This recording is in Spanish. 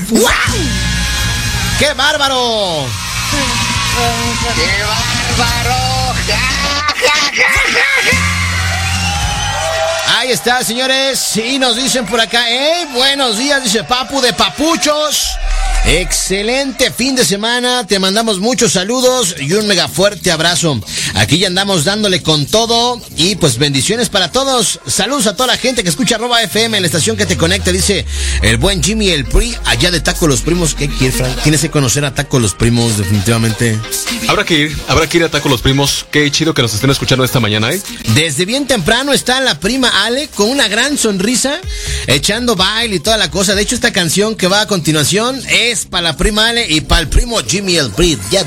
¡Wow! ¡Qué bárbaro! ¡Qué bárbaro! Ahí está, señores. Y nos dicen por acá, buenos días, dice Papu de Papuchos. Excelente fin de semana, te mandamos muchos saludos y un mega fuerte abrazo. Aquí ya andamos dándole con todo y pues bendiciones para todos. Saludos a toda la gente que escucha @FM, la estación que te conecta, dice el buen Jimmy el Pri, allá de Taco Los Primos. ¿Qué quiere, Frank? Tienes que conocer a Taco Los Primos, definitivamente. Habrá que ir a Taco Los Primos. Qué chido que nos estén escuchando esta mañana, ¿eh? Desde bien temprano está la prima Ale con una gran sonrisa, echando baile y toda la cosa. De hecho, esta canción que va a continuación es para la prima Ale y para el primo Jimmy el Pri. Ya